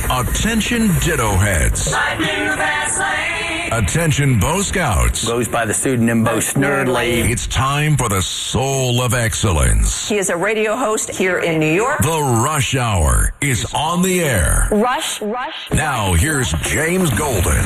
Attention Ditto Heads. Attention Bo Scouts. Goes by the pseudonym Bo Snerdley. It's time for the Soul of Excellence. He is a radio host here in New York. The Rush Hour is on the air. Rush. Now here's James Golden.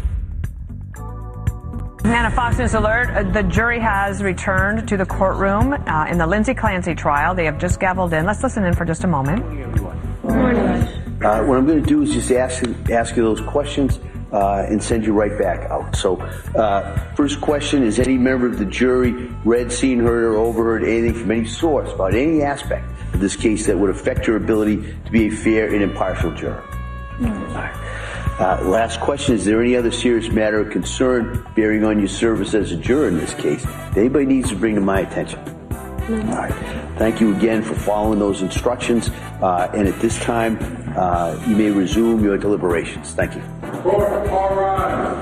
Nana, Fox News alert. The jury has returned to the courtroom in the Lindsay Clancy trial. They have just gavelled in. Let's listen in for just a moment. What I'm going to do is just ask you those questions and send you right back out. So, first question, is any member of the jury read, seen, heard, or overheard anything from any source about any aspect of this case that would affect your ability to be a fair and impartial juror? No. All right. Last question, is there any other serious matter of concern bearing on your service as a juror in this case that anybody needs to bring to my attention? No. All right. Thank you again for following those instructions. And at this time, you may resume your deliberations. Thank you. All right.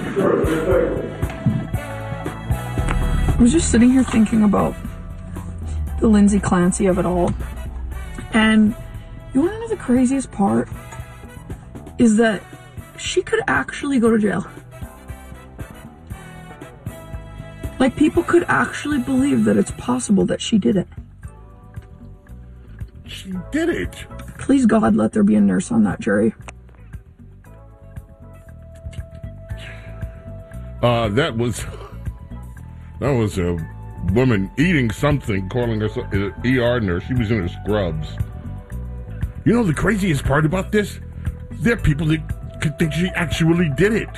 I was just sitting here thinking about the Lindsay Clancy of it all. And you want to know the craziest part? Is that she could actually go to jail. Like, people could actually believe that it's possible that she did it. She did it. Please, God, let there be a nurse on that jury. That was a woman eating something, calling herself an ER nurse. She was in her scrubs. You know the craziest part about this? There are people that could think she actually did it.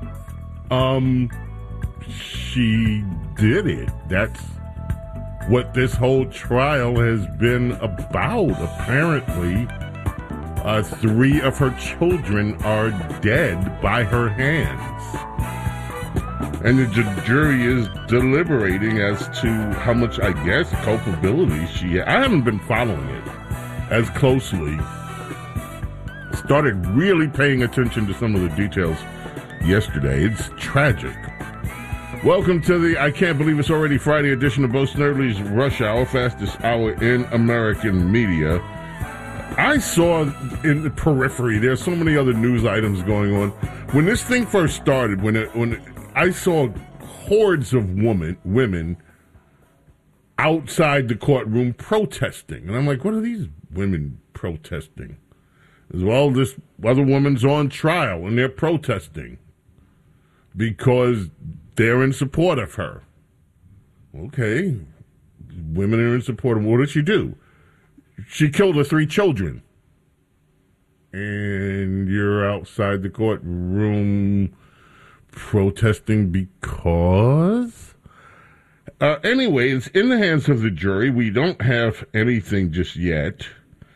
She did it. That's what this whole trial has been about. Apparently, 3 of her children are dead by her hands. And the jury is deliberating as to how much, I guess, culpability she had. I haven't been following it as closely. Started really paying attention to some of the details yesterday. It's tragic. Welcome to the I Can't Believe It's Already Friday edition of Bo Snerdley's Rush Hour, fastest hour in American media. I saw in the periphery, there's so many other news items going on. When this thing first started, when I saw hordes of women outside the courtroom protesting. And I'm like, what are these women protesting? As well, this other woman's on trial and they're protesting because they're in support of her. Okay, women are in support of her. What did she do? She killed her 3 children. And you're outside the courtroom protesting because? Anyway, it's in the hands of the jury. We don't have anything just yet.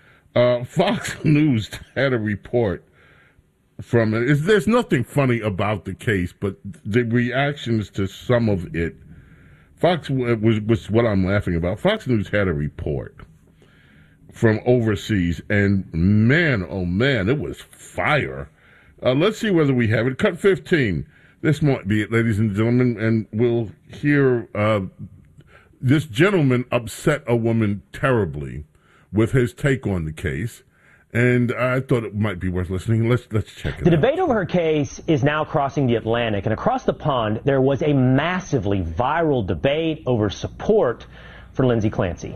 Fox News had a report from it. There's nothing funny about the case, but the reactions to some of it. Fox was what I'm laughing about. Fox News had a report from overseas, and man, oh man, it was fire. Let's see whether we have it. Cut 15. This might be it, ladies and gentlemen, and we'll hear this gentleman upset a woman terribly with his take on the case, and I thought it might be worth listening. Let's check it out. The debate over her case is now crossing the Atlantic, and across the pond, there was a massively viral debate over support for Lindsay Clancy.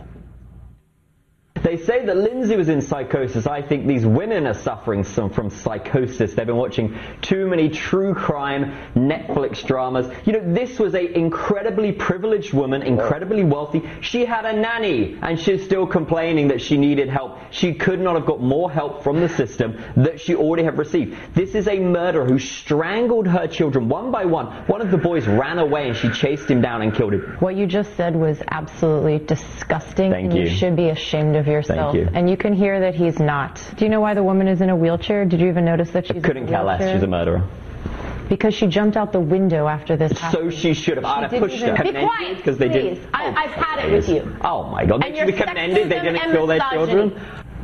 They say that Lindsay was in psychosis. I think these women are suffering from psychosis. They've been watching too many true crime Netflix dramas. You know, this was an incredibly privileged woman, incredibly wealthy. She had a nanny, and she's still complaining that she needed help. She could not have got more help from the system that she already had received. This is a murderer who strangled her children one by one. One of the boys ran away, and she chased him down and killed him. What you just said was absolutely disgusting. Thank you. You should be ashamed of yourself. Thank you. And you can hear that he's not. Do you know why the woman is in a wheelchair? Did you even notice that she's in a wheelchair? Couldn't care less. She's a murderer. Because she jumped out the window after this happened. So she should have. I'd have pushed her. Be quiet, because they please. did. I've had it with you. Oh my God! And They should have ended. They didn't kill their children.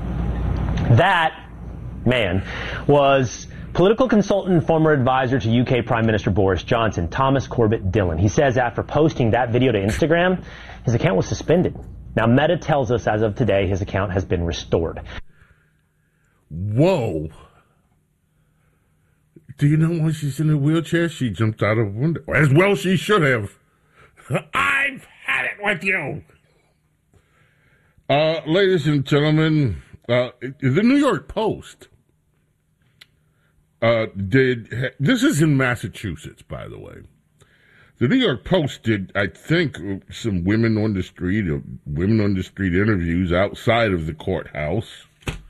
That man was political consultant and former advisor to UK Prime Minister Boris Johnson, Thomas Corbett Dillon. He says after posting that video to Instagram, his account was suspended. Now, Meta tells us as of today his account has been restored. Whoa. Do you know when she's in a wheelchair, she jumped out of a window? As well she should have. I've had it with you. Ladies and gentlemen, the New York Post this is in Massachusetts, by the way. The New York Post did, I think, some women on the street interviews outside of the courthouse.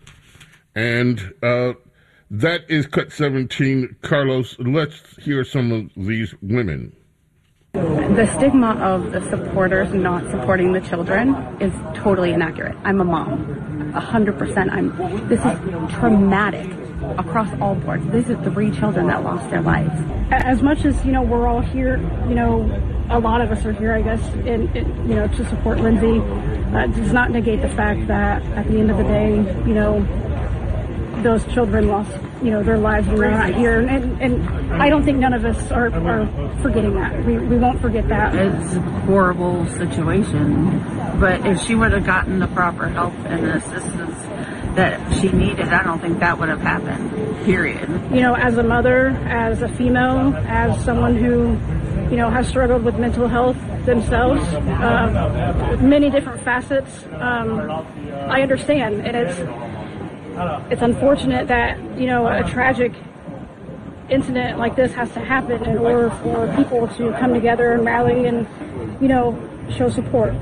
And that is Cut 17. Carlos, let's hear some of these women. The stigma of the supporters not supporting the children is totally inaccurate. I'm a mom, 100%. This is traumatic across all boards. These are 3 children that lost their lives. As much as, we're all here, a lot of us are here, I guess, to support Lindsay, does not negate the fact that at the end of the day, those children lost, their lives and they're not here. And I don't think none of us are forgetting that. We won't forget that. It's a horrible situation. But if she would have gotten the proper help and the assistance that she needed, I don't think that would have happened, period. As a mother, as a female, as someone who, has struggled with mental health themselves, many different facets, I understand. And it's unfortunate that, a tragic incident like this has to happen in order for people to come together and rally and, show support.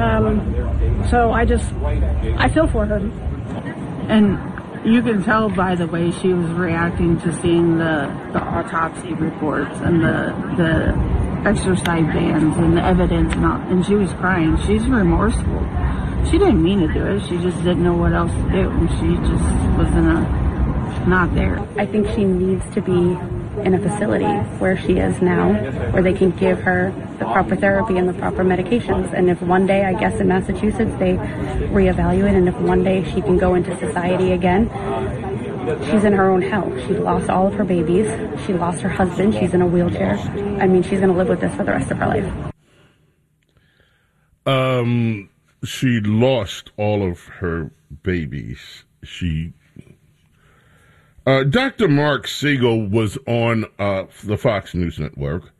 So I feel for her. And you can tell by the way she was reacting to seeing the autopsy reports and the exercise bans and the evidence, and she was crying. She's remorseful. She didn't mean to do it. She just didn't know what else to do. And she just was not there. I think she needs to be in a facility where she is now, where they can give her the proper therapy and the proper medications. And if one day, I guess in Massachusetts, they reevaluate, and if one day she can go into society again, she's in her own hell. She lost all of her babies. She lost her husband. She's in a wheelchair. I mean, she's going to live with this for the rest of her life. She lost all of her babies. Dr. Mark Siegel was on the Fox News Network.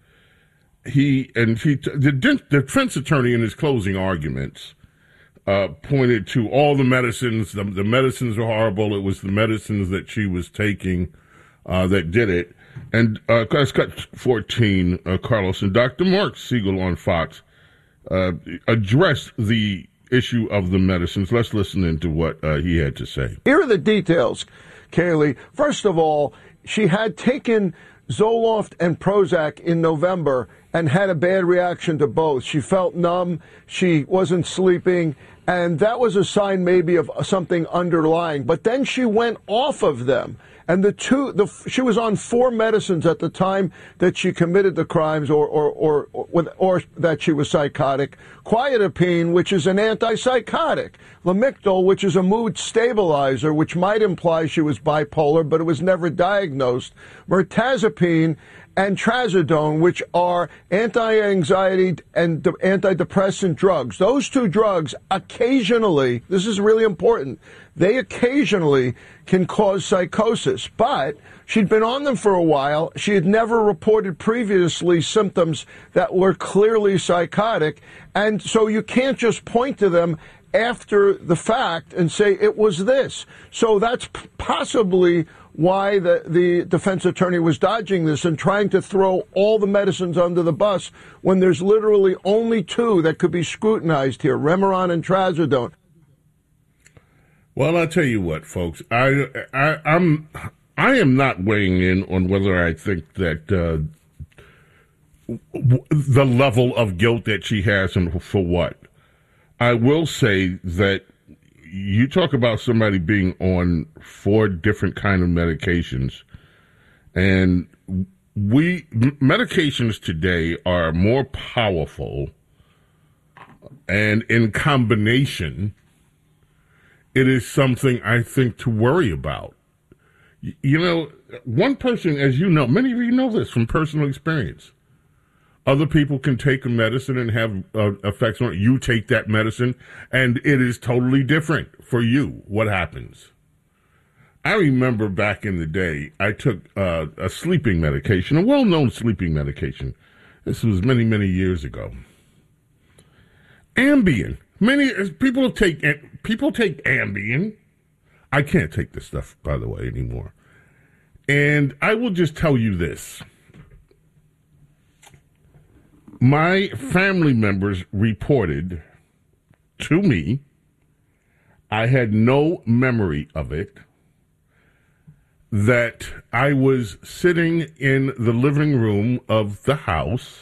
The defense attorney in his closing arguments pointed to all the medicines. The medicines were horrible. It was the medicines that she was taking that did it. And that's Cut 14, Carlos, and Dr. Mark Siegel on Fox addressed the issue of the medicines. Let's listen into what he had to say. Here are the details, Kaylee. First of all, she had taken Zoloft and Prozac in November and had a bad reaction to both. She felt numb, she wasn't sleeping, and that was a sign maybe of something underlying. But then she went off of them. And she was on 4 medicines at the time that she committed the crimes or that she was psychotic. Quetiapine, which is an antipsychotic. Lamictal, which is a mood stabilizer, which might imply she was bipolar, but it was never diagnosed. Mirtazapine and trazodone, which are anti-anxiety and antidepressant drugs. Those 2 drugs occasionally, this is really important, they occasionally can cause psychosis. But she'd been on them for a while. She had never reported previously symptoms that were clearly psychotic. And so you can't just point to them after the fact and say it was this. So that's possibly why the defense attorney was dodging this and trying to throw all the medicines under the bus when there's literally only 2 that could be scrutinized here, Remeron and trazodone. Well, I'll tell you what, folks. I am not weighing in on whether I think that the level of guilt that she has and for what. I will say that you talk about somebody being on 4 different kind of medications, and medications today are more powerful, and in combination, it is something I think to worry about. One person, as you know, many of you know this from personal experience. Other people can take a medicine and have effects on it. You take that medicine, and it is totally different for you. What happens? I remember back in the day, I took a sleeping medication, a well-known sleeping medication. This was many, many years ago. Ambien. Many people take Ambien. I can't take this stuff, by the way, anymore. And I will just tell you this. My family members reported to me, I had no memory of it, that I was sitting in the living room of the house,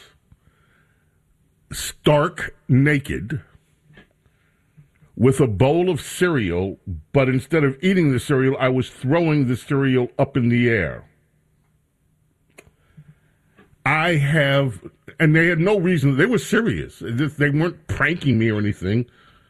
stark naked, with a bowl of cereal, but instead of eating the cereal, I was throwing the cereal up in the air. And they had no reason. They were serious. They weren't pranking me or anything.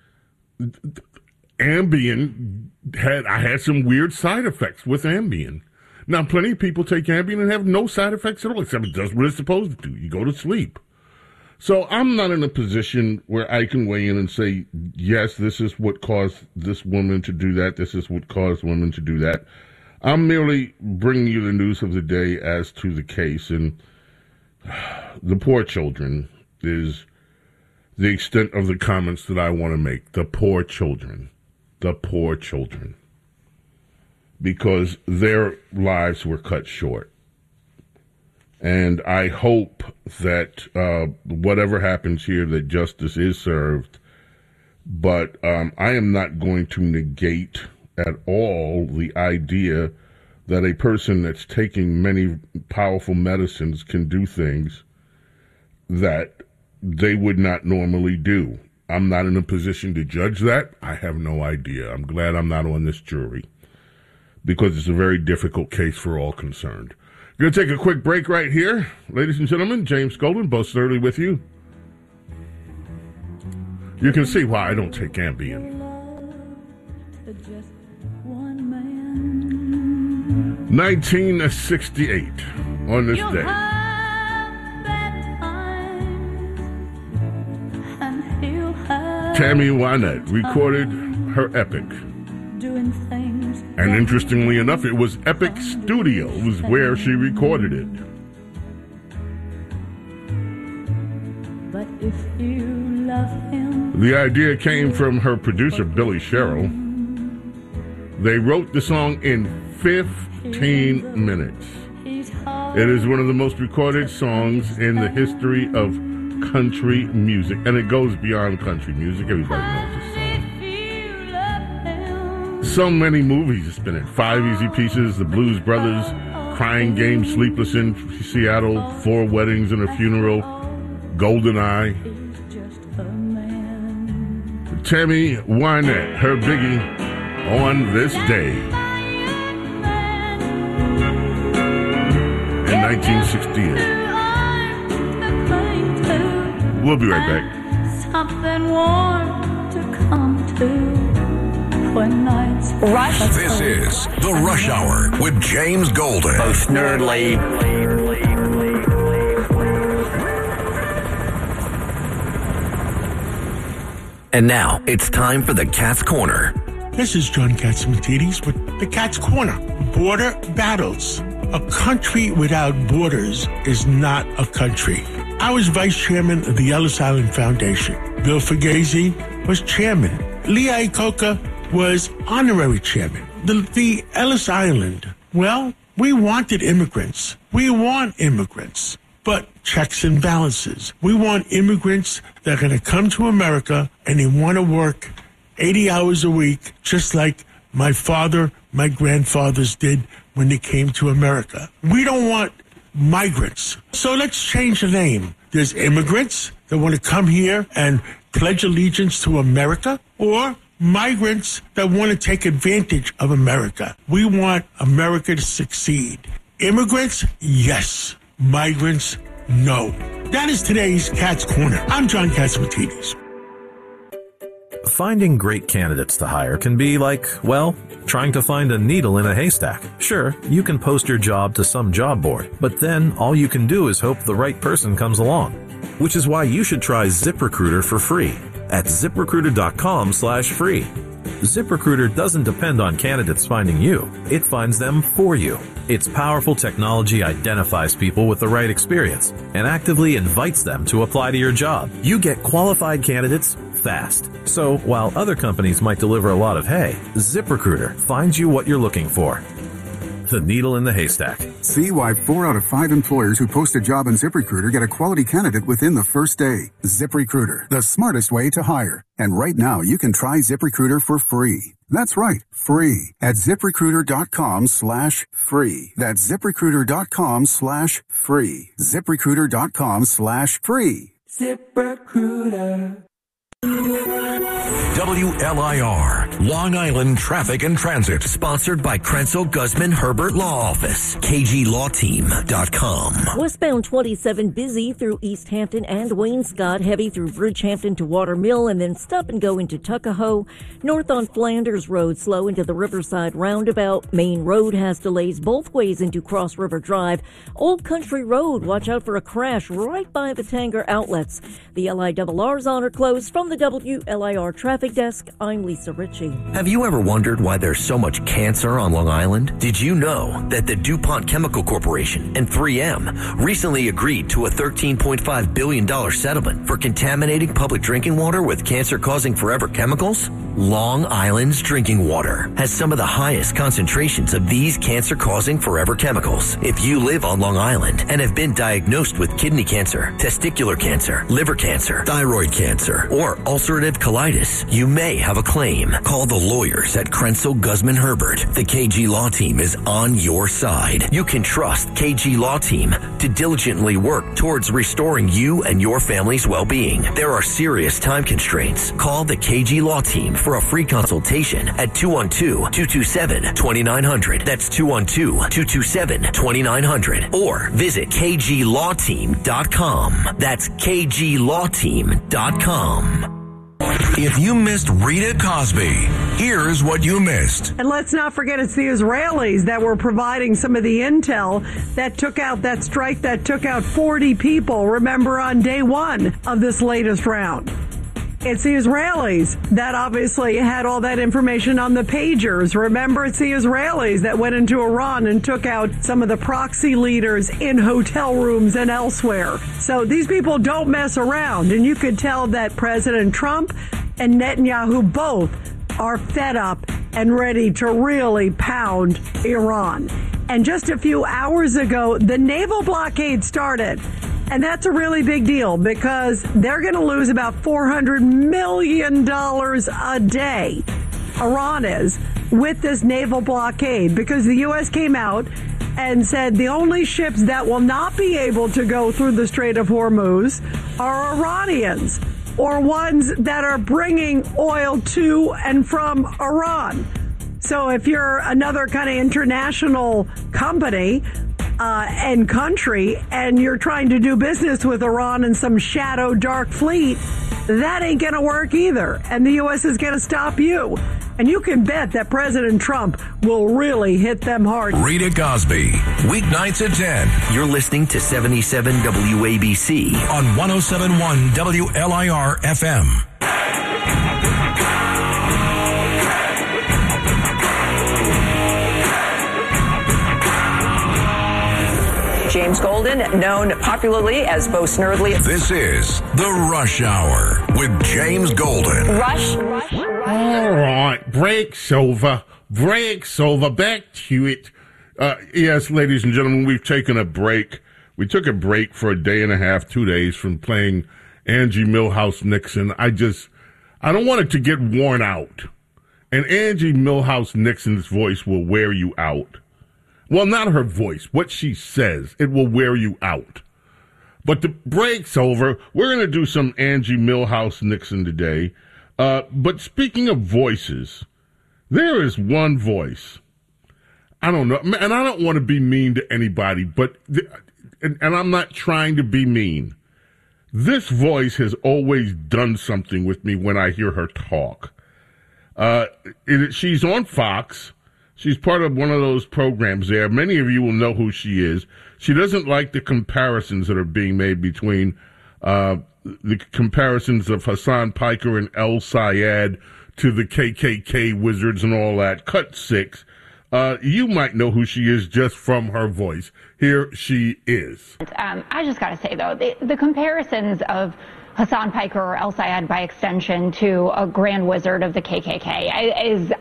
Ambien I had some weird side effects with Ambien. Now, plenty of people take Ambien and have no side effects at all, except it does what it's supposed to do. You go to sleep. So I'm not in a position where I can weigh in and say, yes, this is what caused this woman to do that. This is what caused women to do that. I'm merely bringing you the news of the day as to the case. And the poor children is the extent of the comments that I want to make. The poor children. The poor children. Because their lives were cut short. And I hope that whatever happens here, that justice is served. But I am not going to negate at all the idea that a person that's taking many powerful medicines can do things that they would not normally do. I'm not in a position to judge that. I have no idea. I'm glad I'm not on this jury because it's a very difficult case for all concerned. Going to take a quick break right here. Ladies and gentlemen, James Golden, Bo Snerdley with you. You can see why I don't take Ambien. 1968, on this day. Tammy Wynette recorded her Epic. And interestingly enough, it was Epic Studios where she recorded it. But if you love him, the idea came from her producer, Billy Sherrill. They wrote the song in 15 minutes. It is one of the most recorded songs in the history of country music, and it goes beyond country music. Everybody knows this song. So many movies it's been in. 5 Easy Pieces, The Blues Brothers, Crying Game, Sleepless in Seattle, 4 Weddings and a Funeral, GoldenEye. Tammy Wynette, her biggie, On This Day in 1968. We'll be right back. something warm to come to when nights Rush. This is the Rush Hour with James Golden. Bo Snerdley. And now it's time for the Cat's Corner. This is John Catsimatidis with the Cat's Corner. Border battles. A country without borders is not a country. I was vice chairman of the Ellis Island Foundation. Bill Fugazi was chairman. Lee Iacocca was honorary chairman. The Ellis Island, well, we wanted immigrants. We want immigrants. But checks and balances. We want immigrants that are going to come to America and they want to work 80 hours a week, just like my father, my grandfathers did when they came to America. We don't want migrants. So let's change the name. There's immigrants that want to come here and pledge allegiance to America, or migrants that want to take advantage of America. We want America to succeed. Immigrants, yes. Migrants, no. That is today's Cat's Corner. I'm John Catsimatidis. Finding great candidates to hire can be like, well, trying to find a needle in a haystack. Sure, you can post your job to some job board, but then all you can do is hope the right person comes along. Which is why you should try ZipRecruiter for free at ZipRecruiter.com/free. ZipRecruiter doesn't depend on candidates finding you. It finds them for you. Its powerful technology identifies people with the right experience and actively invites them to apply to your job. You get qualified candidates fast. So while other companies might deliver a lot of hay, ZipRecruiter finds you what you're looking for. The needle in the haystack. See why 4 out of 5 employers who post a job on ZipRecruiter get a quality candidate within the first day. ZipRecruiter, the smartest way to hire. And right now, you can try ZipRecruiter for free. That's right, free at ZipRecruiter.com/free. That's ZipRecruiter.com/free. ZipRecruiter.com/free. ZipRecruiter. WLIR, Long Island Traffic and Transit. Sponsored by Krenzel Guzman Herbert Law Office. KGLawTeam.com. Westbound 27 busy through East Hampton and Wainscott, heavy through Bridgehampton to Watermill, and then stop and go into Tuckahoe. North on Flanders Road, slow into the Riverside Roundabout. Main Road has delays both ways into Cross River Drive. Old Country Road, watch out for a crash right by the Tanger Outlets. The LIRR's on or closed. From the WLIR Traffic Desk, I'm Lisa Ritchie. Have you ever wondered why there's so much cancer on Long Island? Did you know that the DuPont Chemical Corporation and 3M recently agreed to a $13.5 billion settlement for contaminating public drinking water with cancer-causing forever chemicals? Long Island's drinking water has some of the highest concentrations of these cancer-causing forever chemicals. If you live on Long Island and have been diagnosed with kidney cancer, testicular cancer, liver cancer, thyroid cancer, or ulcerative colitis, you may have a claim. Call the lawyers at Krenzel Guzman Herbert. The KG Law Team is on your side. You can trust KG Law Team to diligently work towards restoring you and your family's well-being. There are serious time constraints. Call the KG Law Team for a free consultation at 212-227-2900. That's 212-227-2900. Or visit KGLawTeam.com. That's KGLawTeam.com. If you missed Rita Cosby, here's what you missed. And let's not forget it's the Israelis that were providing some of the intel that took out that strike that took out 40 people, remember, on day one of this latest round. It's the Israelis that obviously had all that information on the pagers. Remember, it's the Israelis that went into Iran and took out some of the proxy leaders in hotel rooms and elsewhere. So these people don't mess around. And you could tell that President Trump and Netanyahu both are fed up and ready to really pound Iran. And just a few hours ago, the naval blockade started. And that's a really big deal because they're going to lose about $400 million a day, Iran is, with this naval blockade, because the U.S. came out and said the only ships that will not be able to go through the Strait of Hormuz are Iranians or ones that are bringing oil to and from Iran. So if you're another kind of international company and country, and you're trying to do business with Iran and some shadow dark fleet, that ain't going to work either. And the U.S. is going to stop you. And you can bet that President Trump will really hit them hard. Rita Cosby, weeknights at 10. You're listening to 77 WABC on 107.1 WLIR FM. James Golden, known popularly as Bo Snerdley. This is The Rush Hour with James Golden. Rush. All right, break's over. Back to it. Yes, ladies and gentlemen, we've taken a break. We took a break for a day and a half, 2 days from playing Angie Milhouse Nixon. I don't want it to get worn out. And Angie Milhouse Nixon's voice will wear you out. Well, not her voice, what she says. It will wear you out. But the break's over. We're going to do some Angie Milhouse Nixon today. But speaking of voices, there is one voice. I don't know, and I don't want to be mean to anybody, but, and I'm not trying to be mean. This voice has always done something with me when I hear her talk. She's on Fox. She's part of one of those programs there. Many of you will know who she is. She doesn't like the comparisons that are being made between the comparisons of Hassan Piker and El Sayed to the KKK wizards and all that. Cut 6. You might know who she is just from her voice. Here she is. I just got to say, though, the comparisons of Hassan Piker or El Sayed by extension to a grand wizard of the KKK is...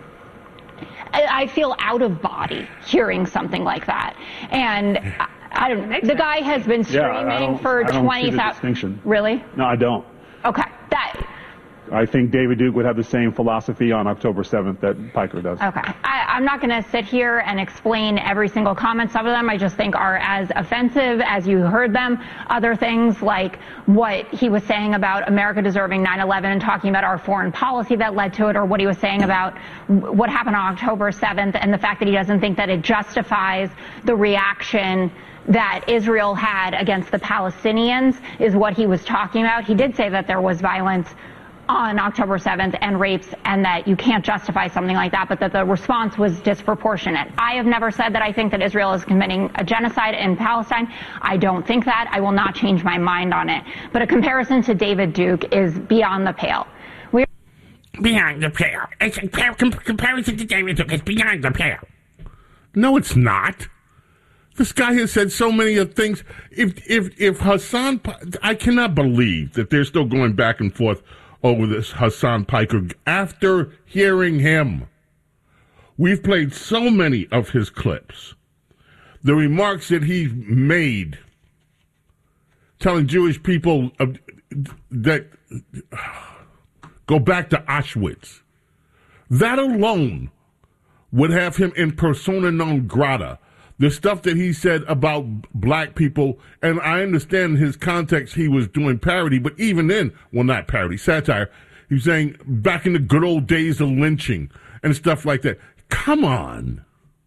I feel out of body hearing something like that. And I don't know. The guy has been streaming for 20,000. Really? No, I don't. Okay. I think David Duke would have the same philosophy on October 7th that Piker does. Okay. I'm not going to sit here and explain every single comment. Some of them I just think are as offensive as you heard them. Other things like what he was saying about America deserving 9/11 and talking about our foreign policy that led to it, or what he was saying about what happened on October 7th and the fact that he doesn't think that it justifies the reaction that Israel had against the Palestinians is what he was talking about. He did say that there was violence on October 7th and rapes, and that you can't justify something like that, but that the response was disproportionate. I have never said that I think that Israel is committing a genocide in Palestine. I don't think that. I will not change my mind on it. But a comparison to David Duke is beyond the pale. Beyond the pale. It's a comparison to David Duke. It's beyond the pale. No, it's not. This guy has said so many of things. If Hassan, I cannot believe that they're still going back and forth over this Hassan Piker. After hearing him, we've played so many of his clips. The remarks that he made, telling Jewish people that go back to Auschwitz. That alone would have him in persona non grata. The stuff that he said about black people, and I understand his context, he was doing parody, but even then, well, not parody, satire, he was saying back in the good old days of lynching and stuff like that. Come on.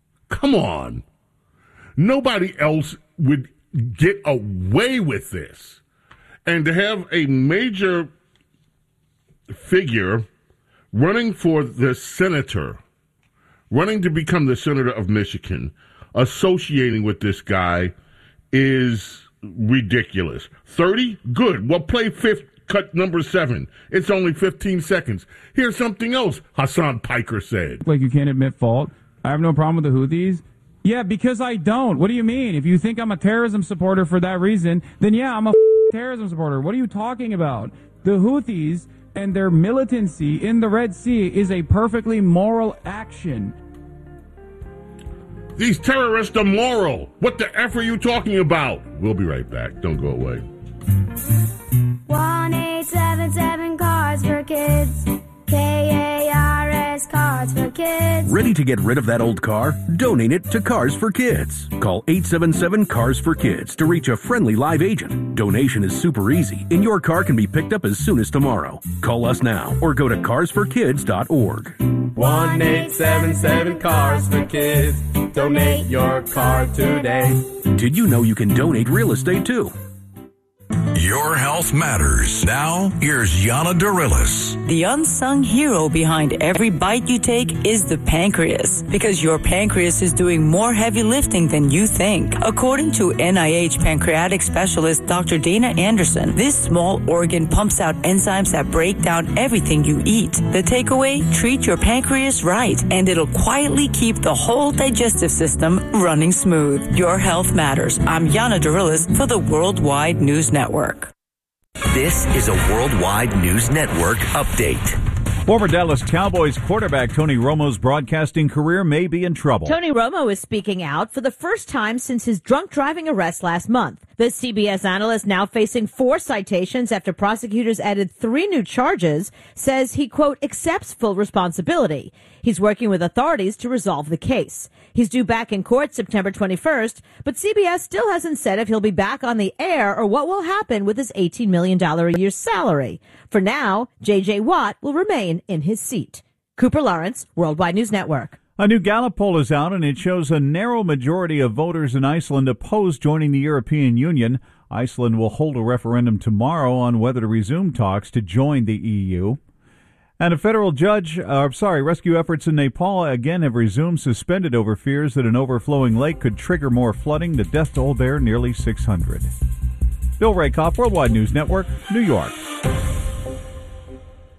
Nobody else would get away with this. And to have a major figure running for the senator, running to become the senator of Michigan, associating with this guy is ridiculous. 30? Good. Well, play cut number 7. It's only 15 seconds. Here's something else Hassan Piker said. Like, you can't admit fault. I have no problem with the Houthis. Yeah, because I don't. What do you mean? If you think I'm a terrorism supporter for that reason, then yeah, I'm a terrorism supporter. What are you talking about? The Houthis and their militancy in the Red Sea is a perfectly moral action. These terrorists are moral. What the F are you talking about? We'll be right back. Don't go away. 1-877 Cards for Kids. KARS Cards for Kids. Ready to get rid of that old car? Donate it to Cars for Kids. Call 877 Cars for Kids to reach a friendly live agent. Donation is super easy, and your car can be picked up as soon as tomorrow. Call us now or go to carsforkids.org. 1-877 Cars for Kids. Donate your car today. Did you know you can donate real estate too? Your health matters. Now, here's Yana Dorillis. The unsung hero behind every bite you take is the pancreas, because your pancreas is doing more heavy lifting than you think. According to NIH pancreatic specialist Dr. Dana Anderson, this small organ pumps out enzymes that break down everything you eat. The takeaway? Treat your pancreas right, and it'll quietly keep the whole digestive system running smooth. Your health matters. I'm Yana Dorillis for the Worldwide News Network. This is a Worldwide News Network update. Former Dallas Cowboys quarterback Tony Romo's broadcasting career may be in trouble. Tony Romo is speaking out for the first time since his drunk driving arrest last month. The CBS analyst, now facing 4 citations after prosecutors added 3 new charges, says he, quote, accepts full responsibility. He's working with authorities to resolve the case. He's due back in court September 21st, but CBS still hasn't said if he'll be back on the air or what will happen with his $18 million a year salary. For now, J.J. Watt will remain in his seat. Cooper Lawrence, Worldwide News Network. A new Gallup poll is out, and it shows a narrow majority of voters in Iceland oppose joining the European Union. Iceland will hold a referendum tomorrow on whether to resume talks to join the EU. And a federal rescue efforts in Nepal again have resumed, suspended over fears that an overflowing lake could trigger more flooding. The death toll there, nearly 600. Bill Rakoff, Worldwide News Network, New York.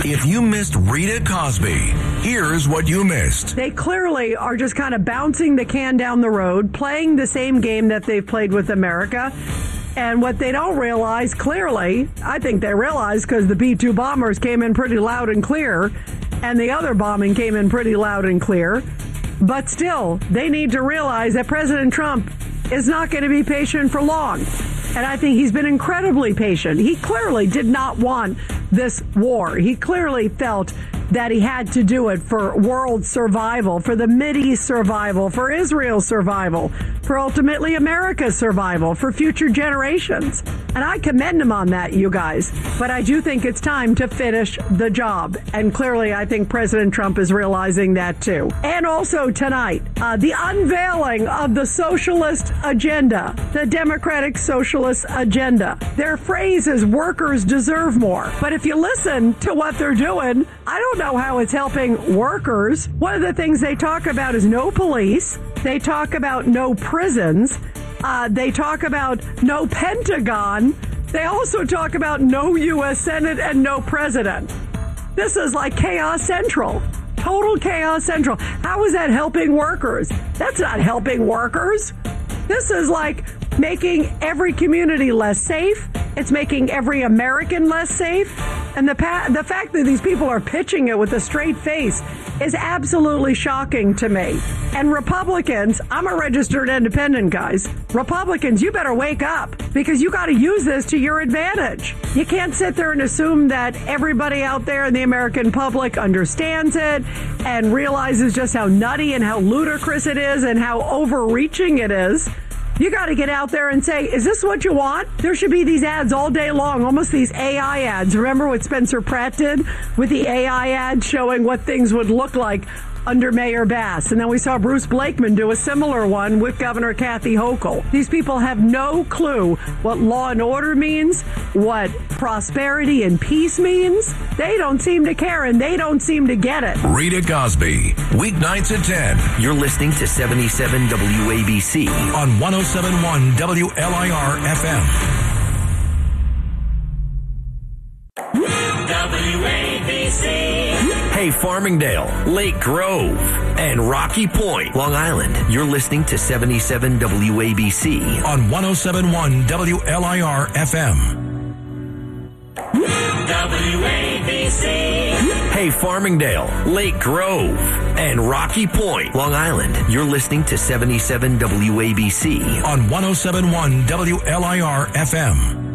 If you missed Rita Cosby, here's what you missed. They clearly are just kind of bouncing the can down the road, playing the same game that they've played with America. And what they don't realize, clearly, I think they realize because the B-2 bombers came in pretty loud and clear, and the other bombing came in pretty loud and clear. But still, they need to realize that President Trump is not going to be patient for long. And I think he's been incredibly patient. He clearly did not want this war. He clearly felt that he had to do it for world survival, for the Mideast survival, for Israel's survival, for ultimately America's survival, for future generations. And I commend him on that, you guys. But I do think it's time to finish the job. And clearly, I think President Trump is realizing that too. And also tonight, the unveiling of the socialist agenda, the Democratic Socialist agenda. Their phrase is workers deserve more. But if you listen to what they're doing, I don't know how it's helping workers. One of the things they talk about is no police. They talk about no prisons. They talk about no Pentagon. They also talk about no U.S. Senate and no president. This is like chaos central. Total chaos central. How is that helping workers? That's not helping workers. This is like making every community less safe. It's making every American less safe. And the fact that these people are pitching it with a straight face is absolutely shocking to me. And Republicans, I'm a registered independent, guys. Republicans, you better wake up because you got to use this to your advantage. You can't sit there and assume that everybody out there in the American public understands it and realizes just how nutty and how ludicrous it is and how overreaching it is. You got to get out there and say, is this what you want? There should be these ads all day long, almost these AI ads. Remember what Spencer Pratt did with the AI ad showing what things would look like under Mayor Bass. And then we saw Bruce Blakeman do a similar one with Governor Kathy Hochul. These people have no clue what law and order means, what prosperity and peace means. They don't seem to care, and they don't seem to get it. Rita Cosby, weeknights at 10. You're listening to 77 WABC on 107.1 WLIR FM. WABC. Hey, Farmingdale, Lake Grove, and Rocky Point, Long Island. You're listening to 77 WABC on 107.1 WLIR FM. WABC. Hey, Farmingdale, Lake Grove, and Rocky Point, Long Island. You're listening to 77 WABC on 107.1 WLIR FM.